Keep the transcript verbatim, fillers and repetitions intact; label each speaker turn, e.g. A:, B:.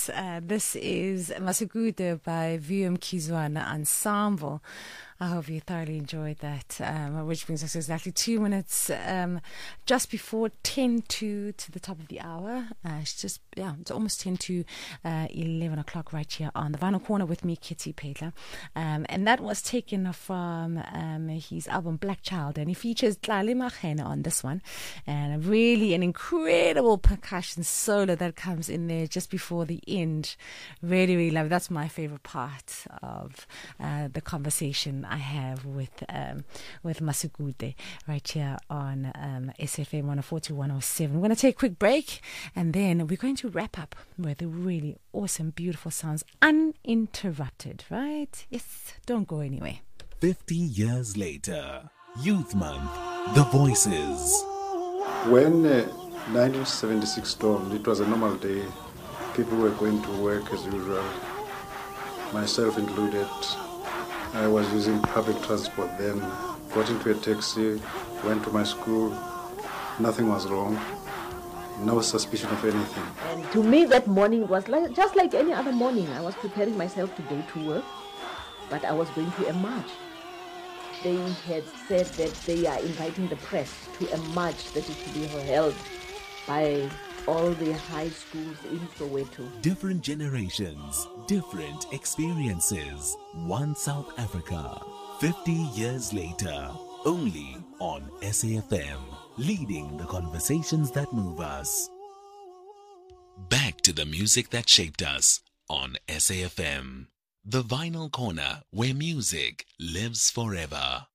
A: Yes, uh, this is Masigude by V M Kizwana Ensemble. I hope you thoroughly enjoyed that, um, which brings us exactly two minutes um, just before ten to to the top of the hour. Uh, it's just, yeah, it's almost ten to uh, eleven o'clock right here on the Vinyl Corner with me, Kitty Pedler. Um, and that was taken from um, his album Black Child, and he features Tlali Magene on this one. And really an incredible percussion solo that comes in there just before the end. Really, really love it. That's my favorite part of uh, the conversation I have with um, with Masigude right here on um, S F M one oh four to one oh seven. We're going to take a quick break, and then we're going to wrap up with the really awesome, beautiful sounds, uninterrupted, right? Yes, don't go anywhere.
B: fifty years later, Youth Month, The Voices.
C: When uh, nineteen seventy-six stormed, it was a normal day. People were going to work as usual, myself included. I was using public transport then, got into a taxi, went to my school. Nothing was wrong. No suspicion of anything.
D: And to me that morning was like, just like any other morning. I was preparing myself to go to work, but I was going to a march. They had said that they are inviting the press to a march that is to be held by all the high schools in Soweto.
B: Different generations, different experiences. One South Africa, fifty years later, only on S A F M, leading the conversations that move us. Back to the music that shaped us on S A F M. The Vinyl Corner, where music lives forever.